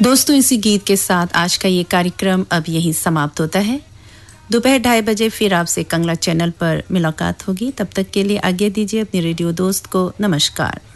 दोस्तों, इसी गीत के साथ आज का ये कार्यक्रम अब यहीं समाप्त होता है। दोपहर 2:30 बजे फिर आपसे कंगला चैनल पर मुलाकात होगी। तब तक के लिए आज्ञा दीजिए अपने रेडियो दोस्त को। नमस्कार।